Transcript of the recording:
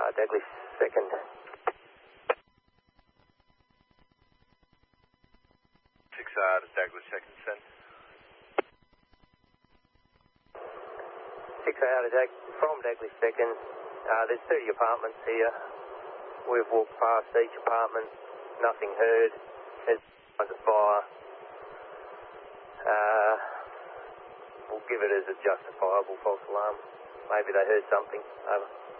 Dagley second. 6 to Dagley second, send. 6 from Dagley second. There's 30 apartments here. We've walked past each apartment, nothing heard. There's a fire. We'll give it as a justifiable false alarm. Maybe they heard something. Over.